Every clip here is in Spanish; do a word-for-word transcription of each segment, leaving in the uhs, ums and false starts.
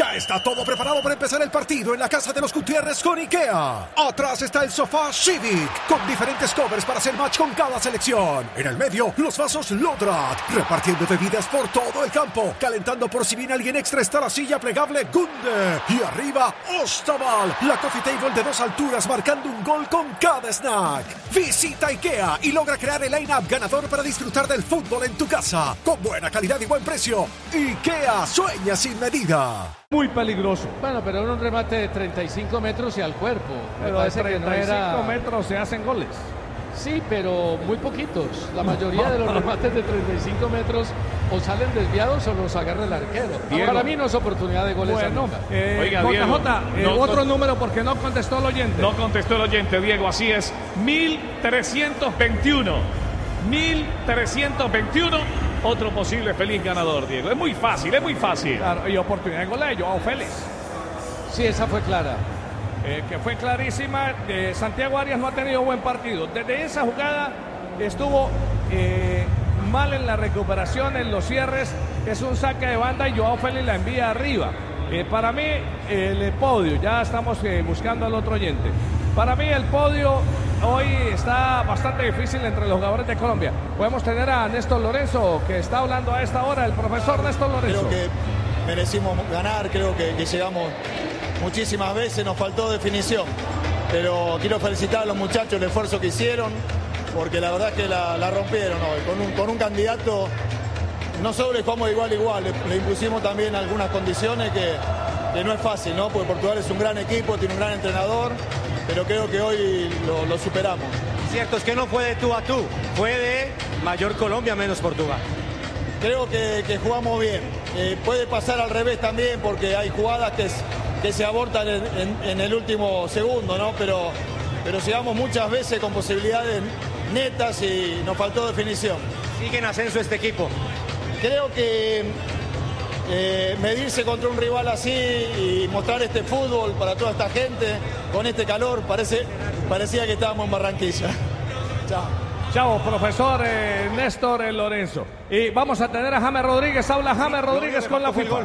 Ya está todo preparado para empezar el partido en la casa de los Gutiérrez con IKEA. Atrás está el sofá Civic, con diferentes covers para hacer match con cada selección. En el medio, los vasos Lodrat, repartiendo bebidas por todo el campo. Calentando por si viene alguien extra está la silla plegable Gunde. Y arriba, Ostaval, la coffee table de dos alturas marcando un gol con cada snack. Visita IKEA y logra crear el line-up ganador para disfrutar del fútbol en tu casa. Con buena calidad y buen precio. IKEA, sueña sin medida. Muy peligroso. Bueno, pero era un remate de treinta y cinco metros y al cuerpo. Me Pero de parece que no treinta y cinco era... metros se hacen goles. Sí, pero muy poquitos. La mayoría de los remates de treinta y cinco metros o salen desviados o los agarra el arquero. Diego. Para mí no es oportunidad de goles. Bueno, eh, Oiga, J Diego, J, eh, no, otro no, número porque no contestó el oyente. No contestó el oyente, Diego, así es. mil trescientos veintiuno. mil trescientos veintiuno. Otro posible feliz ganador, Diego. Es muy fácil, es muy fácil. Claro, y oportunidad de gol de Joao Félix. Sí, esa fue clara. Eh, que fue clarísima. Eh, Santiago Arias no ha tenido buen partido. Desde esa jugada estuvo eh, mal en la recuperación, en los cierres. Es un saque de banda y Joao Félix la envía arriba. Eh, para mí, el podio, ya estamos eh, buscando al otro oyente. Para mí, el podio hoy está bastante difícil entre los jugadores de Colombia. Podemos tener a Néstor Lorenzo, que está hablando a esta hora, el profesor Néstor Lorenzo. Creo que merecimos ganar, creo que, que llegamos muchísimas veces, nos faltó definición. Pero quiero felicitar a los muchachos el esfuerzo que hicieron, porque la verdad es que la, la rompieron hoy. Con un, con un candidato, no solo le jugamos de igual a igual, le, le impusimos también algunas condiciones que, que no es fácil, ¿no? Porque Portugal es un gran equipo, tiene un gran entrenador, pero creo que hoy lo, lo superamos. Cierto, es que no fue de tú a tú, fue de mayor Colombia menos Portugal. Creo que, que jugamos bien. Eh, puede pasar al revés también, porque hay jugadas que, que se abortan en, en, en el último segundo, ¿no? Pero, pero llegamos muchas veces con posibilidades netas y nos faltó definición. Sigue en ascenso este equipo. Creo que eh, medirse contra un rival así y mostrar este fútbol para toda esta gente, con este calor, parece, parecía que estábamos en Barranquilla. Chao. Chao, profesor eh, Néstor eh, Lorenzo. Y vamos a tener a James Rodríguez. Habla James Rodríguez con la FIFA.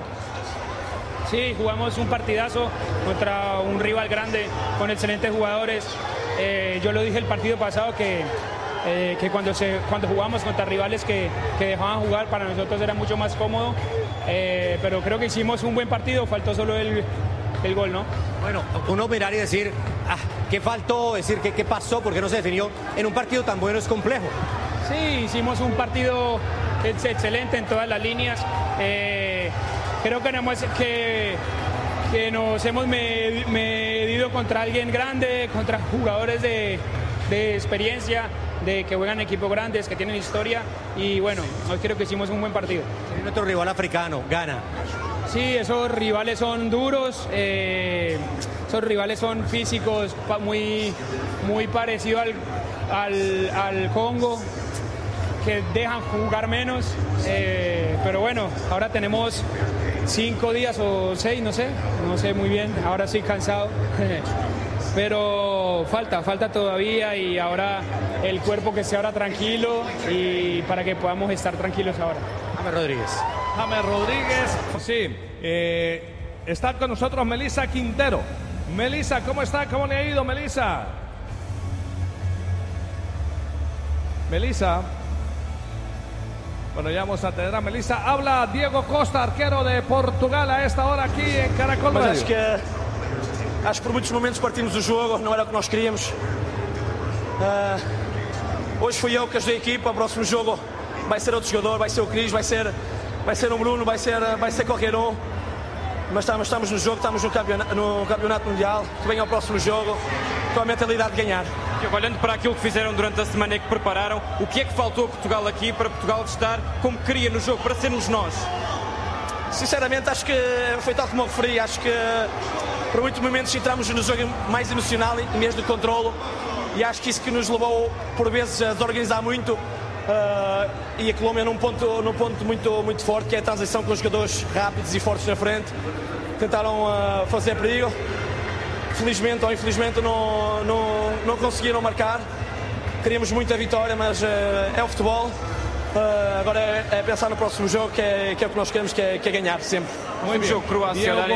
Sí, jugamos un partidazo contra un rival grande, con excelentes jugadores. Eh, yo lo dije el partido pasado que, eh, que cuando, se, cuando jugamos contra rivales que, que dejaban jugar, para nosotros era mucho más cómodo. Eh, pero creo que hicimos un buen partido, faltó solo el, el gol, ¿no? Bueno, uno mirar y decir, ah, ¿qué faltó? Decir, ¿qué, qué pasó? ¿Por qué no se definió? En un partido tan bueno es complejo. Sí, hicimos un partido ex excelente en todas las líneas. Eh, creo que, hemos, que, que nos hemos med, medido contra alguien grande, contra jugadores de, de experiencia, de que juegan equipos grandes, que tienen historia. Y bueno, hoy creo que hicimos un buen partido. Tiene otro rival africano, Ghana. Sí, esos rivales son duros, eh, esos rivales son físicos, muy, muy parecido al, al, al Congo, que dejan jugar menos, eh, pero bueno, ahora tenemos cinco días o seis, no sé, no sé muy bien, ahora sí cansado, pero falta, falta todavía y ahora el cuerpo que esté ahora tranquilo y para que podamos estar tranquilos ahora. James Rodríguez. James Rodríguez, sí, eh, está con nosotros Melissa Quintero. Melissa, ¿cómo está? ¿Cómo le ha ido, Melissa? Melissa. Bueno, ya vamos a tener a Melissa. Habla Diego Costa, arquero de Portugal, a esta hora aquí en Caracol Mas Radio. acho que, acho que por muitos momentos partimos o jogo, não era o que nós queríamos. Uh, hoje fui eu que ajudei a equipa, o próximo jogo vai ser outro jogador, vai ser o Cris, vai ser, vai ser um Bruno, vai ser, vai ser qualquer um. Mas estamos, estamos no jogo, estamos no campeonato, no campeonato mundial, que venha o próximo jogo, com a mentalidade de ganhar. Olhando para aquilo que fizeram durante a semana e que prepararam, o que é que faltou a Portugal aqui para Portugal estar como queria no jogo, para sermos nós? Sinceramente, acho que foi tal como eu referi, acho que por muitos momentos entramos no jogo mais emocional em vez de controlo e acho que isso que nos levou por vezes a desorganizar muito uh, e a Colômbia num ponto, num ponto muito, muito forte, que é a transição com os jogadores rápidos e fortes na frente, tentaram uh, fazer perigo. Felizmente ou infelizmente não, não, não conseguiram marcar. Queríamos muita vitória, mas uh, é o futebol. Uh, agora é, é pensar no próximo jogo, que é, que é o que nós queremos, que é, que é ganhar sempre. Muito jogo, Croácia.